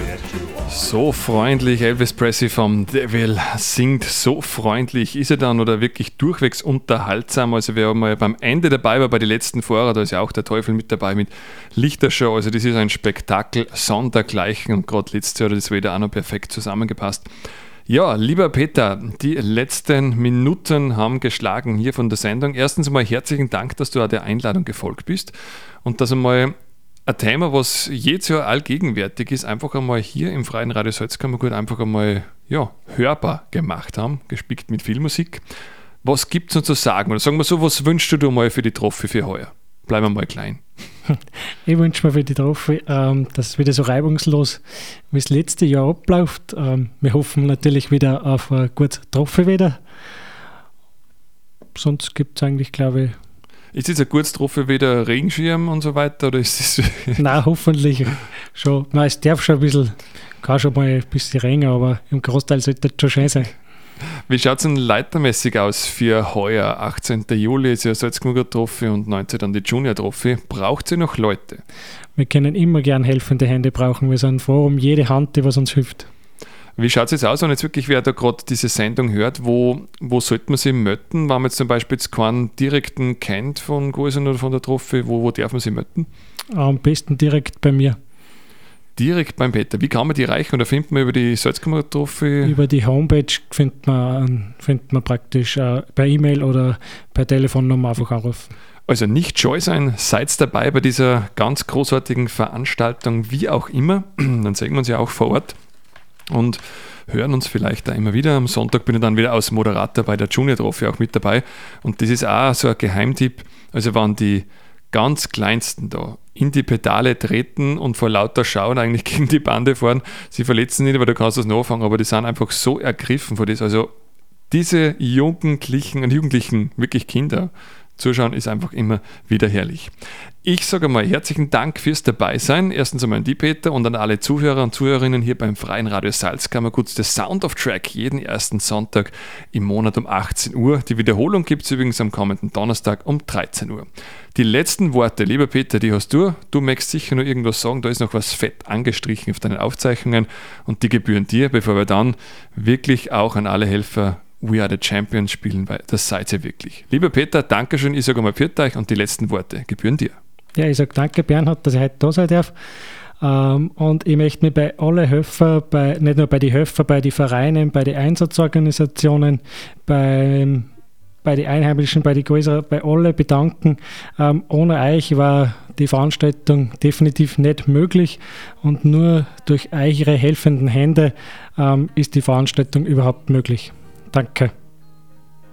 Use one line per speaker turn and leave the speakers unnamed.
So freundlich, Elvis Presley vom Devil singt so freundlich. Ist er dann oder wirklich durchwegs unterhaltsam? Also wer mal beim Ende dabei war, bei den letzten Vorrat, da ist ja auch der Teufel mit dabei mit Lichtershow. Also das ist ein Spektakel sondergleichen und gerade letztes Jahr hat das wieder auch noch perfekt zusammengepasst. Ja, lieber Peter, die letzten Minuten haben geschlagen hier von der Sendung. Erstens einmal herzlichen Dank, dass du auch der Einladung gefolgt bist und dass einmal ein Thema, was jedes Jahr allgegenwärtig ist, einfach einmal hier im Freien Radio Salzkammergut einfach einmal hörbar gemacht haben, gespickt mit viel Musik. Was gibt es uns zu sagen? Oder sagen wir so, was wünschst du dir mal für die Trophy für heuer? Bleiben wir mal klein.
Ich wünsche mir für die Trophy, dass es wieder so reibungslos wie das letzte Jahr abläuft. Wir hoffen natürlich wieder auf eine gute Trophy wieder. Sonst gibt es eigentlich, glaube ich...
Ist das ein gutes Trophy wieder Regenschirm und so weiter? Oder ist das
Nein, hoffentlich schon. Nein, es darf schon ein bisschen, kann schon mal ein bisschen regnen, aber im Großteil sollte das schon schön sein.
Wie schaut es denn leitermäßig aus für heuer? 18. Juli ist ja Salzkammergut Trophy und 19. dann die Junior Trophy. Braucht ihr noch Leute?
Wir können immer gern helfende Hände brauchen. Wir sind froh um jede Hand, die was uns hilft.
Wie schaut es jetzt aus, wenn jetzt wirklich wer da gerade diese Sendung hört? Wo sollte man sich melden? Wenn man jetzt zum Beispiel jetzt keinen direkten kennt von Goisen oder von der Trophy, wo darf man sich melden?
Am besten direkt bei mir.
Direkt beim Peter. Wie kann man die erreichen? Oder findet man über die Salzkammergut Trophy?
Über die Homepage findet man praktisch per E-Mail oder per Telefonnummer einfach anrufen.
Also nicht scheu sein, seid dabei bei dieser ganz großartigen Veranstaltung, wie auch immer. Dann sehen wir uns ja auch vor Ort und hören uns vielleicht da immer wieder. Am Sonntag bin ich dann wieder als Moderator bei der Junior Trophy auch mit dabei. Und das ist auch so ein Geheimtipp. Also waren die ganz Kleinsten da in die Pedale treten und vor lauter Schauen eigentlich gegen die Bande fahren. Sie verletzen nicht, weil du kannst das nachfangen, aber die sind einfach so ergriffen von das. Also diese Jugendlichen, wirklich Kinder, zuschauen ist einfach immer wieder herrlich. Ich sage mal herzlichen Dank fürs Dabeisein. Erstens einmal an die Peter und an alle Zuhörer und Zuhörerinnen hier beim Freien Radio Salzkammergut. Der Sound of Track jeden ersten Sonntag im Monat um 18 Uhr. Die Wiederholung gibt es übrigens am kommenden Donnerstag um 13 Uhr. Die letzten Worte, lieber Peter, die hast du. Du möchtest sicher noch irgendwas sagen. Da ist noch was fett angestrichen auf deinen Aufzeichnungen und die gebühren dir, bevor wir dann wirklich auch an alle Helfer We are the Champions spielen, weil das seid ihr wirklich. Lieber Peter, Dankeschön, ich sage mal für euch und die letzten Worte gebühren dir.
Ja, ich sage danke Bernhard, dass ich heute da sein darf. Und ich möchte mich bei allen Helfern, nicht nur bei den Helfern, bei den Vereinen, bei den Einsatzorganisationen, bei den Einheimischen, bei den Größeren, bei allen bedanken. Ohne euch war die Veranstaltung definitiv nicht möglich und nur durch eure helfenden Hände ist die Veranstaltung überhaupt möglich. Danke.